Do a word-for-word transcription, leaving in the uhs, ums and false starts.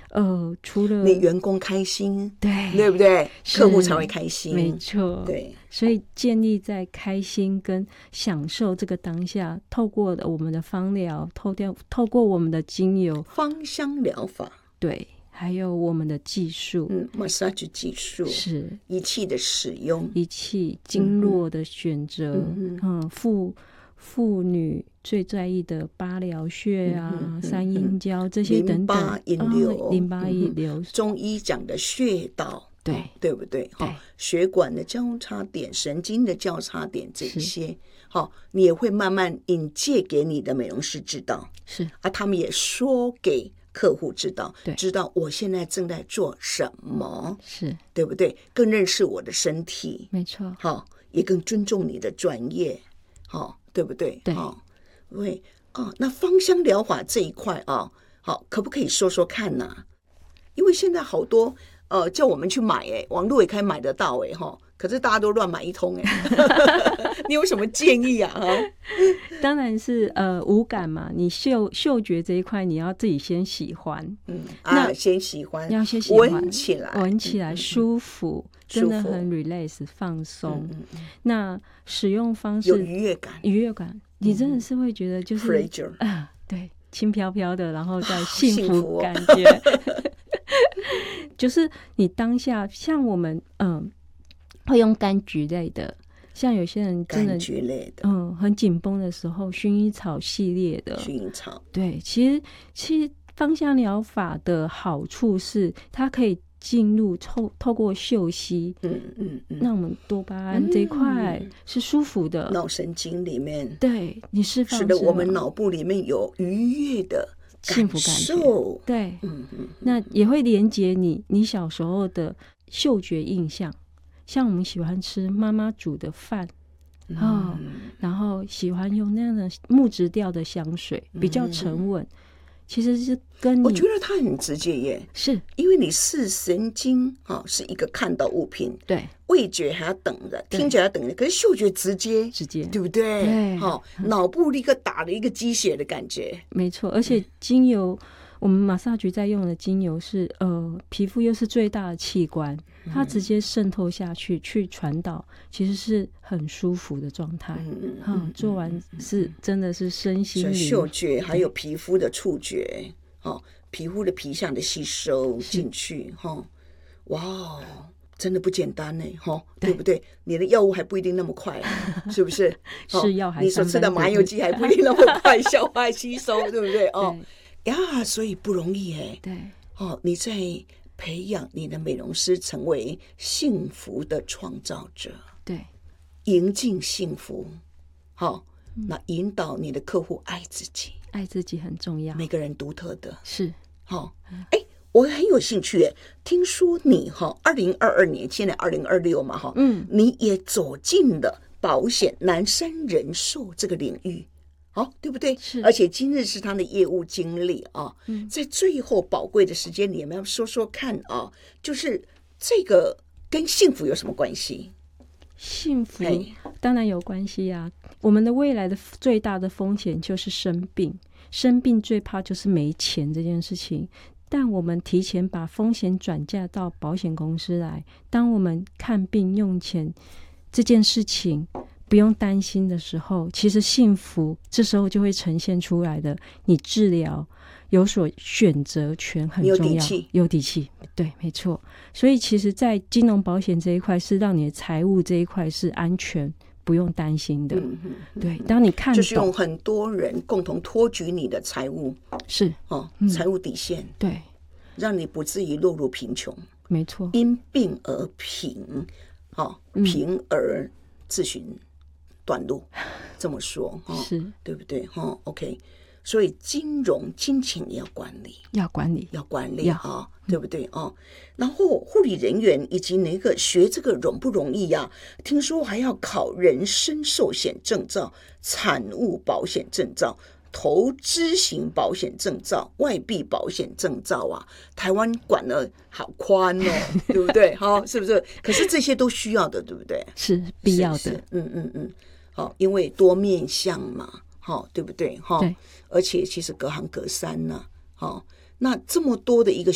呃，除了你员工开心， 对对不对？客户才会开心， 没错。 对， 所以建立在开心跟享受这个当下，透过我们的芳疗，透掉透过我们的精油芳香疗法，对， 还有我们的技术， 嗯 ，massage 技术是仪器的使用， 仪器经络的选择，嗯嗯，妇妇女最在意的八髎穴啊、嗯嗯嗯、三阴交这些等等， 淋巴引流， 哦、淋巴引流、嗯， 中医讲的穴道， 对对不对？ 对， 血管的交叉点、神经的交叉点这些，好，你也会慢慢引介给你的美容师知道， 是啊，他们也说给客户知道， 对， 知道我现在正在做什么， 是对不对？更认识我的身体， 没错， 好，也更尊重你的专业，好，对不对？ 对， 好，对啊，那芳香疗法这一块啊，好，可不可以说说看呢、啊？因为现在好多呃叫我们去买，哎，网络也可以买得到，哎哈，可是大家都乱买一通，哎，你有什么建议啊？ 当然是呃五感嘛，你嗅嗅觉这一块你要自己先喜欢， 嗯，啊，先喜欢， 要先喜欢， 闻起来， 闻起来舒服，嗯、真的很 relax 放松、嗯嗯。那使用方式有愉悦感， 愉悦感，你真的是会觉得就是啊、 嗯呃，对，轻飘飘的，然后再幸福感觉，哦、就是你当下，像我们嗯、呃、会用柑橘类的。像有些人真的柑橘类的， 嗯，很紧绷的时候，薰衣草系列的， 薰衣草， 对，其实其实芳香疗法的好处是，它可以进入透透过嗅吸， 嗯嗯嗯， 让我们多巴胺这一块是舒服的， 脑神经里面， 对你释放， 使得我们脑部里面有愉悦的幸福感觉，对， 嗯嗯， 那也会连接你你小时候的嗅觉印象。像我们喜欢吃妈妈煮的饭、嗯哦、然后喜欢用那样的木质调的香水，比较沉稳、嗯、其实是跟你我觉得它很直接耶， 是因为你视神经、哦、是一个看到物品， 对， 味觉还要等着，听起来要等着，可是嗅觉直接直接， 对不对？ 对， 哦，脑部立刻打了一个鸡血的感觉， 没错，而且精油、嗯、我们马萨菊在用的精油是呃，皮肤又是最大的器官，它直接渗透下去去传导，其实是很舒服的状态。嗯嗯嗯，做完是真的是身心灵， 嗅觉还有皮肤的触觉，哦，皮肤的皮相的吸收进去，哈、哦，哇，真的不简单呢，哈、哦，对不对？你的药物还不一定那么快，是不是？ 是药还你所吃的麻油鸡还不一定那么快消化吸收，对不对？哦呀，所以不容易哎。 对， 哦，你在培养你的美容师成为幸福的创造者， 对， 迎进幸福，好、哦嗯，那引导你的客户爱自己， 爱自己很重要， 每个人独特的， 是， 好、哦，哎。我很有兴趣耶，听说你哈，二零二二年，现在二零二六嘛哈，嗯，你也走进了保险南山人寿这个领域，好，对不对？ 是， 而且今日是他的业务经理啊，嗯，在最后宝贵的时间里，我们要说说看啊，就是这个跟幸福有什么关系？ 幸福当然有关系啊，我们的未来的最大的风险就是生病，生病最怕就是没钱这件事情。但我们提前把风险转嫁到保险公司来，当我们看病用钱这件事情不用担心的时候，其实幸福这时候就会呈现出来的。你治疗有所选择权很重要，有底气，有底气，对，没错。所以其实在金融保险这一块是让你的财务这一块是安全不用担心的、嗯嗯嗯、对，当你看懂就是用很多人共同托举你的财务， 是哦，财务底线， 对， 让你不至于落入贫穷， 没错， 因病而贫，哦，贫而自寻短路，嗯、这么说、哦、 是对不对、哦、OK， 所以金融金钱也要管理， 要管理， 要管理啊、哦，对不对、哦、然后护理人员以及那个学这个容不容易啊？听说还要考人身寿险证照、产物保险证照、投资型保险证照、外币保险证照啊，台湾管得好宽哦，对不对？好、哦，是不是？可是这些都需要的，对不对？ 是必要的。 是是嗯嗯嗯，好，因为多面向嘛，好，对不对？哈，而且其实隔行隔山呐、啊，好，那这么多的一个